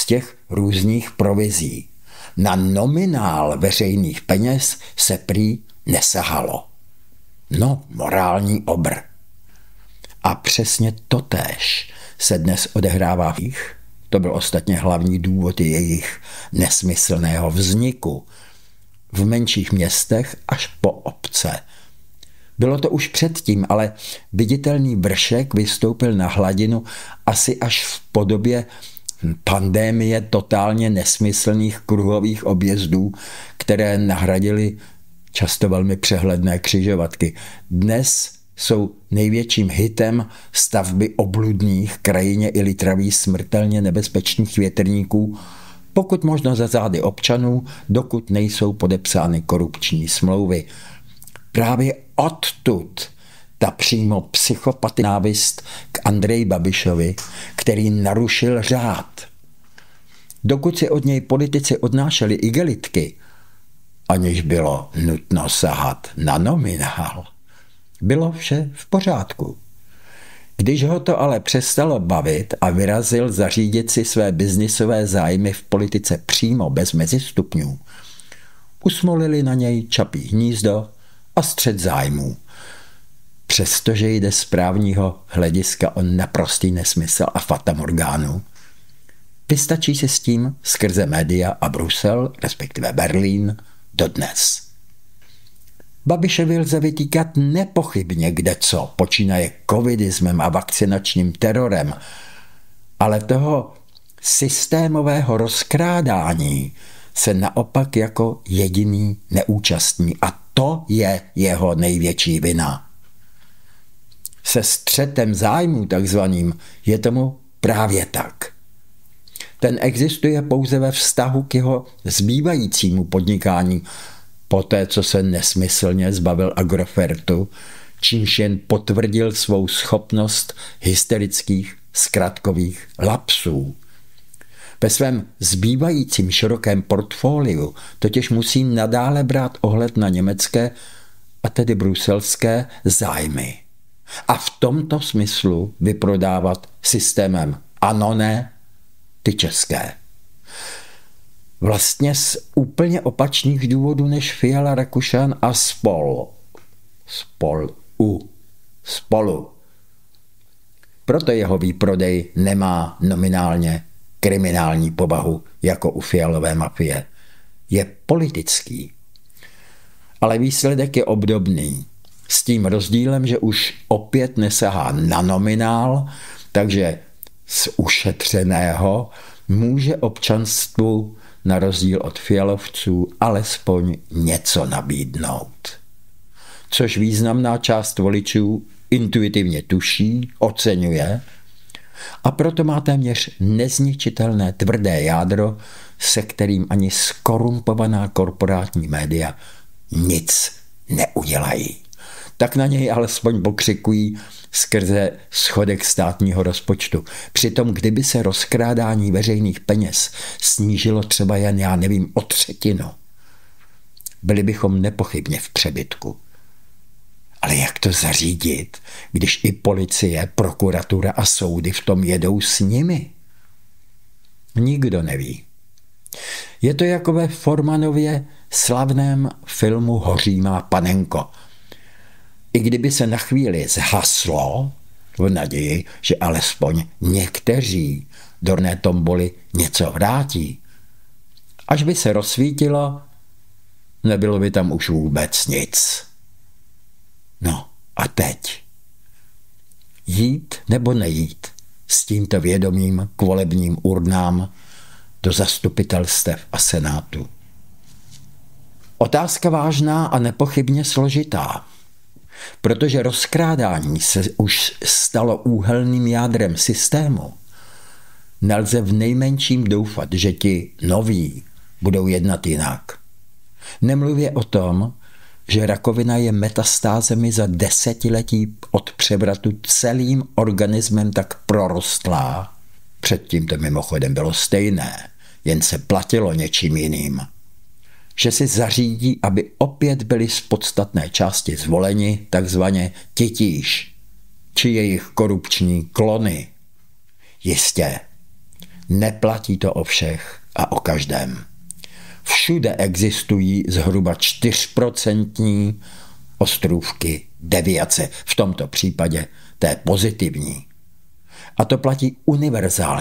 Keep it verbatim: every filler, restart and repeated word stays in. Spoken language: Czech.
těch různých provizí. Na nominál veřejných peněz se prý nesahalo. No, morální obr. A přesně totéž se dnes odehrává v nich. To byl ostatně hlavní důvod jejich nesmyslného vzniku. V menších městech až po obce. Bylo to už předtím, ale viditelný vršek vystoupil na hladinu asi až v podobě pandémie totálně nesmyslných kruhových objezdů, které nahradily často velmi přehledné křižovatky. Dnes jsou největším hitem stavby obludných, krajině i litravých smrtelně nebezpečných větrníků, pokud možno za zády občanů, dokud nejsou podepsány korupční smlouvy. Právě odtud ta přímo psychopaty návist k Andreji Babišovi, který narušil řád. Dokud si od něj politici odnášeli igelitky, aniž bylo nutno sahat na nominál, bylo vše v pořádku. Když ho to ale přestalo bavit a vyrazil zařídit si své biznisové zájmy v politice přímo bez mezistupňů, usmolili na něj Čapí hnízdo a střet zájmů. Přestože jde z právního hlediska o naprostý nesmysl a fatamorgánu, vystačí se s tím skrze média a Brusel, respektive Berlín, dodnes. Babišovi lze vytýkat nepochybně kdeco, počínaje covidismem a vakcinačním terorem, ale toho systémového rozkrádání se naopak jako jediný neúčastní a to je jeho největší vina. Se střetem zájmů takzvaným je tomu právě tak. Ten existuje pouze ve vztahu k jeho zbývajícímu podnikání, poté, co se nesmyslně zbavil Agrofertu, čímž jen potvrdil svou schopnost hysterických zkratkových lapsů. Ve svém zbývajícím širokém portfoliu totiž musí nadále brát ohled na německé, a tedy bruselské, zájmy. A v tomto smyslu vyprodávat systémem ano, ne, ty české. Vlastně z úplně opačných důvodů než Fiala, Rakušan a spol. Spol. U. Spolu. Proto jeho výprodej nemá nominálně kriminální povahu jako u Fialové mafie. Je politický. Ale výsledek je obdobný. S tím rozdílem, že už opět nesahá na nominál, takže z ušetřeného může občanstvu na rozdíl od fialovců alespoň něco nabídnout. Což významná část voličů intuitivně tuší, oceňuje a proto má téměř nezničitelné tvrdé jádro, se kterým ani skorumpovaná korporátní média nic neudělají. Tak na něj alespoň pokřikují skrze schodek státního rozpočtu. Přitom, kdyby se rozkrádání veřejných peněz snížilo třeba jen, já nevím, o třetinu, byli bychom nepochybně v přebytku. Ale jak to zařídit, když i policie, prokuratura a soudy v tom jedou s nimi? Nikdo neví. Je to jako ve Formanově slavném filmu Hoří má panenko. I kdyby se na chvíli zhaslo, v naději, že alespoň někteří do orné tomboly něco vrátí, až by se rozsvítilo, nebylo by tam už vůbec nic. No a teď? Jít nebo nejít s tímto vědomím k volebním urnám do zastupitelstev a senátu? Otázka vážná a nepochybně složitá, protože rozkrádání se už stalo úhelným jádrem systému. Nelze v nejmenším doufat, že ti noví budou jednat jinak. Nemluvě o tom, že rakovina je metastázemi za desetiletí od převratu celým organismem tak prorostlá. Předtím to mimochodem bylo stejné, jen se platilo něčím jiným. Že si zařídí, aby opět byli z podstatné části zvoleni takzvaně titíž, či jejich korupční klony. Jistě, Neplatí to o všech a o každém. Všude existují zhruba čtyřprocentní ostrůvky deviace, v tomto případě té pozitivní. A to platí univerzálně.